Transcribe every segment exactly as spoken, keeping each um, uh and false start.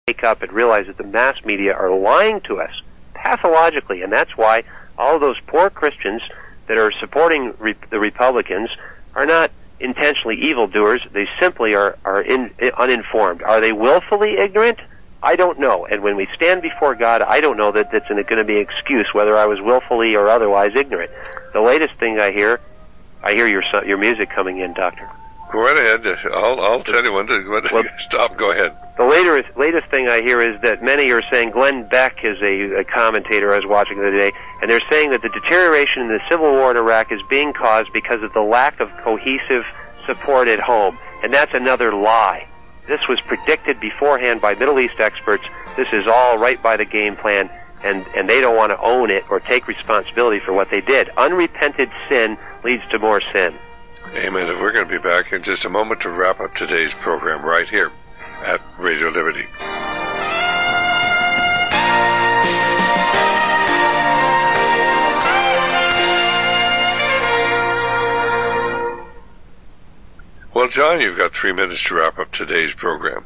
wake up and realize that the mass media are lying to us pathologically, and that's why all those poor Christians that are supporting re- the Republicans are not intentionally evildoers. They simply are, are in, uninformed. Are they willfully ignorant? I don't know. And when we stand before God, I don't know that that's going to be an excuse whether I was willfully or otherwise ignorant. The latest thing I hear, I hear your your music coming in, Doctor. Go right ahead. I'll, I'll tell you when to, when to well, stop. Go ahead. The latest, latest thing I hear is that many are saying, Glenn Beck is a, a commentator I was watching the other day, and they're saying that the deterioration in the civil war in Iraq is being caused because of the lack of cohesive support at home. And that's another lie. This was predicted beforehand by Middle East experts. This is all right by the game plan, and, and they don't want to own it or take responsibility for what they did. Unrepented sin leads to more sin. Amen. And we're going to be back in just a moment to wrap up today's program right here at Radio Liberty. Well, John, you've got three minutes to wrap up today's program.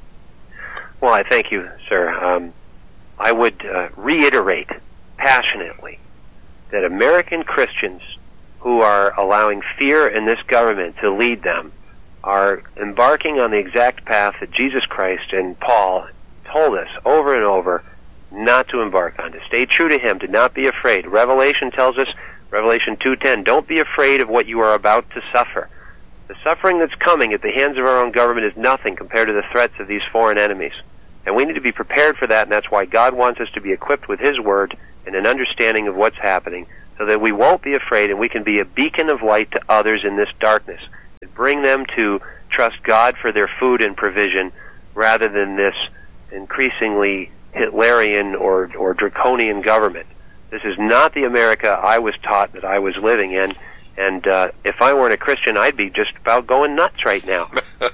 Well, I thank you, sir. Um, I would uh, reiterate passionately that American Christians who are allowing fear in this government to lead them are embarking on the exact path that Jesus Christ and Paul told us over and over not to embark on, to stay true to Him, to not be afraid. Revelation tells us, Revelation two ten, don't be afraid of what you are about to suffer. The suffering that's coming at the hands of our own government is nothing compared to the threats of these foreign enemies. And we need to be prepared for that, and that's why God wants us to be equipped with His Word and an understanding of what's happening, so that we won't be afraid and we can be a beacon of light to others in this darkness and bring them to trust God for their food and provision rather than this increasingly Hitlerian or, or draconian government. This is not the America I was taught that I was living in, and uh, if I weren't a Christian, I'd be just about going nuts right now.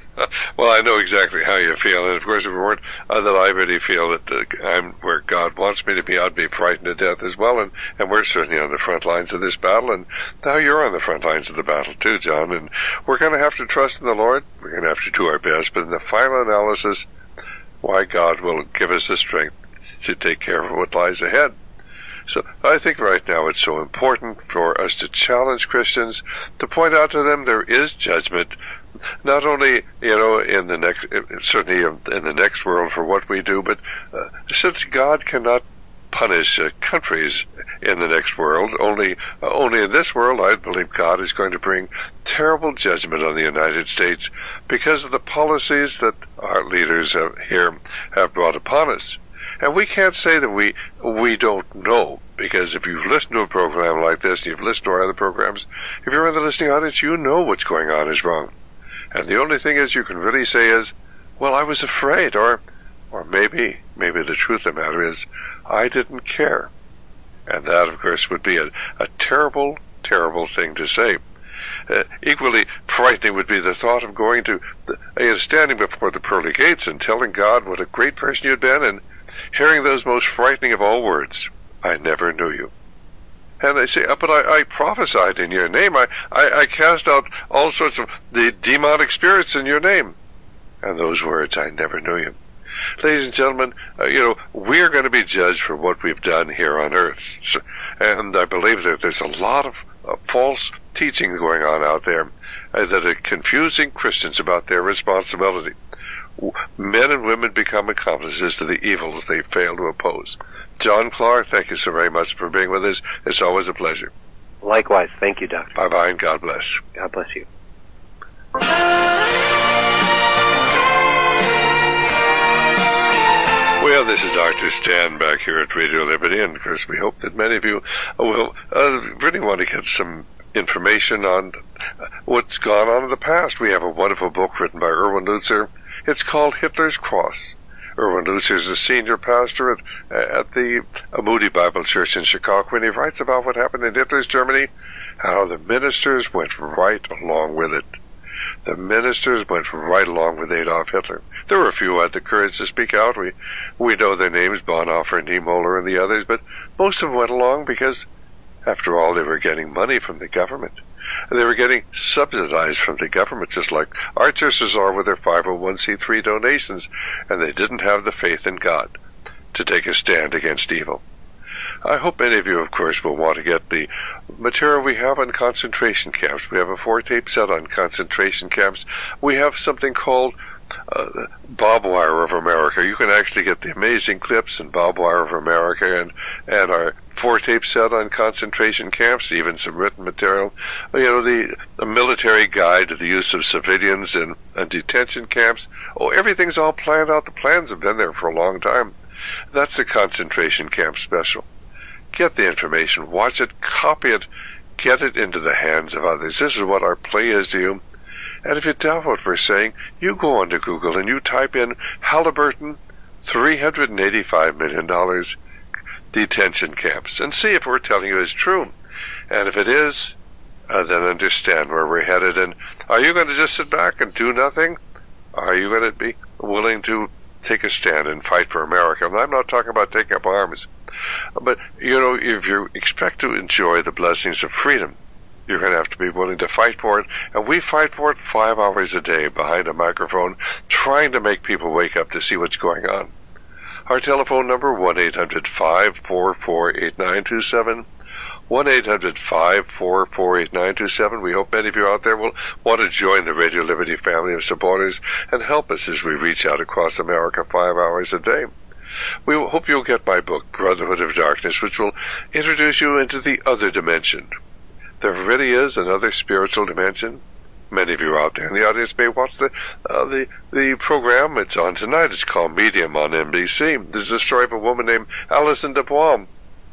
Well, I know exactly how you feel, and of course, if it weren't uh, that I really feel that uh, I'm where God wants me to be, I'd be frightened to death as well, and, and we're certainly on the front lines of this battle, and now you're on the front lines of the battle too, John, and we're going to have to trust in the Lord. We're going to have to do our best, but in the final analysis, why God will give us the strength to take care of what lies ahead. So I think right now it's so important for us to challenge Christians, to point out to them there is judgment, not only, you know, in the next, certainly in the next world for what we do, but uh, since God cannot punish uh, countries in the next world, only uh, only in this world, I believe God is going to bring terrible judgment on the United States because of the policies that our leaders have, here have brought upon us. And we can't say that we we don't know, because if you've listened to a program like this, and you've listened to our other programs, if you're in the listening audience, you know what's going on is wrong. And the only thing is you can really say is, well, I was afraid, or or maybe, maybe the truth of the matter is, I didn't care. And that, of course, would be a, a terrible, terrible thing to say. Uh, equally frightening would be the thought of going to, the, uh, standing before the pearly gates and telling God what a great person you had been, and hearing those most frightening of all words, I never knew you. And they say, oh, but I, I prophesied in your name. I, I, I cast out all sorts of the demonic spirits in your name. And those words, I never knew you. Ladies and gentlemen, uh, you know, we're going to be judged for what we've done here on earth. So, and I believe that there's a lot of uh, false teaching going on out there uh, that are confusing Christians about their responsibility. Men and women become accomplices to the evils they fail to oppose. John Clark, thank you so very much for being with us. It's always a pleasure. Likewise. Thank you, Doctor. Bye-bye, and God bless. God bless you. Well, this is Doctor Stan back here at Radio Liberty, and of course we hope that many of you will uh, really want to get some information on what's gone on in the past. We have a wonderful book written by Erwin Lutzer. It's called Hitler's Cross. Erwin Lutzer is a senior pastor at, at the Moody Bible Church in Chicago, and he writes about what happened in Hitler's Germany, how the ministers went right along with it. The ministers went right along with Adolf Hitler. There were a few who had the courage to speak out. We we know their names, Bonhoeffer, Niemöller, and the others, but most of them went along because, after all, they were getting money from the government. They were getting subsidized from the government, just like our churches are with their five oh one c three donations, and they didn't have the faith in God to take a stand against evil. I hope many of you, of course, will want to get the material we have on concentration camps. We have a four-tape set on concentration camps. We have something called uh, Bob Wire of America. You can actually get the amazing clips in Bob Wire of America and, and our four-tape set on concentration camps, even some written material. You know, the, the military guide to the use of civilians in, in detention camps. Oh, everything's all planned out. The plans have been there for a long time. That's the concentration camp special. Get the information, watch it, copy it, get it into the hands of others. This is what our plea is to you. And if you doubt what we're saying, you go onto Google and you type in Halliburton, three hundred eighty-five million dollars detention camps, and see if we're telling you is true. And if it is, uh, then understand where we're headed. And are you going to just sit back and do nothing? Are you going to be willing to take a stand and fight for America? And I'm not talking about taking up arms. But, you know, if you expect to enjoy the blessings of freedom, you're going to have to be willing to fight for it. And we fight for it five hours a day behind a microphone, trying to make people wake up to see what's going on. Our telephone number, one eight hundred five four four eight nine two seven. one eight hundred five four four eight nine two seven. We hope many of you out there will want to join the Radio Liberty family of supporters and help us as we reach out across America five hours a day. We hope you'll get my book, Brotherhood of Darkness, which will introduce you into the other dimension. There really is another spiritual dimension. Many of you out there in the audience may watch the uh, the the program. It's on tonight. It's called Medium on N B C. This is a story of a woman named Alison DuBois,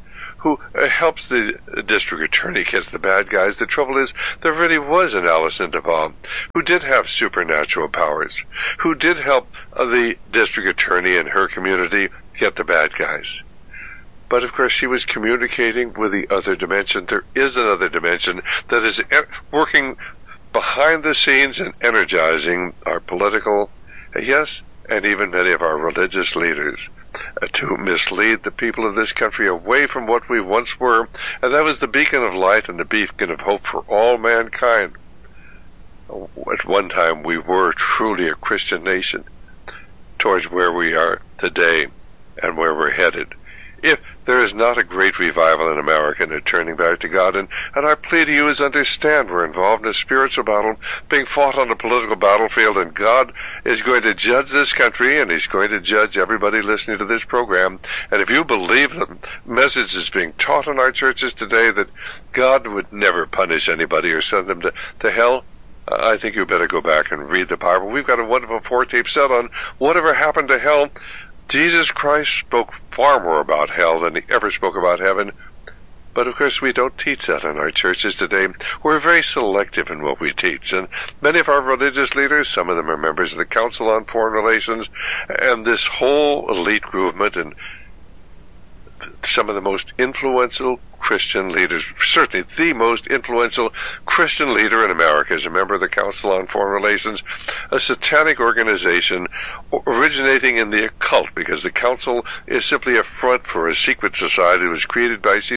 who uh, helps the district attorney catch the bad guys. The trouble is, there really was an Alison DuBois who did have supernatural powers, who did help uh, the district attorney and her community get the bad guys. But, of course, she was communicating with the other dimension. There is another dimension that is e- working behind the scenes and energizing our political, uh, yes, and even many of our religious leaders, Uh, to mislead the people of this country away from what we once were, and that was the beacon of light and the beacon of hope for all mankind. At one time we were truly a Christian nation, towards where we are today and where we're headed. If there is not a great revival in America and a turning back to God, and, and our plea to you is understand we're involved in a spiritual battle being fought on a political battlefield, and God is going to judge this country, and He's going to judge everybody listening to this program. And if you believe the message is being taught in our churches today that God would never punish anybody or send them to, to hell, I think you better go back and read the Bible. We've got a wonderful four-tape set on whatever happened to hell. Jesus Christ spoke far more about hell than He ever spoke about heaven. But of course we don't teach that in our churches today. We're very selective in what we teach. And many of our religious leaders, some of them are members of the Council on Foreign Relations, and this whole elite movement, and some of the most influential Christian leaders, certainly the most influential Christian leader in America is a member of the Council on Foreign Relations, a satanic organization originating in the occult, because the Council is simply a front for a secret society that was created by